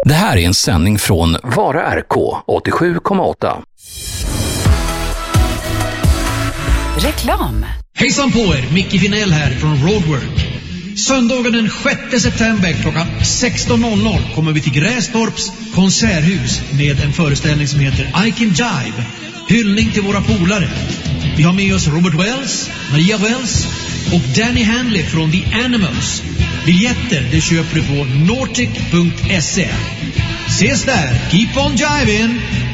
Det här är en sändning från Vara RK 87,8. Reklam. Hejsan på er, Micke Vinell här från Roadwork. Söndagen den 6 september klockan 16.00 kommer vi till Grästorps konserthus med en föreställning som heter I Can Jive. Hyllning till våra polare. Vi har med oss Robert Wells, Maria Wells och Danny Hanley från The Animals. Biljetter det köper du på nortic.se. Ses där, keep on jiving!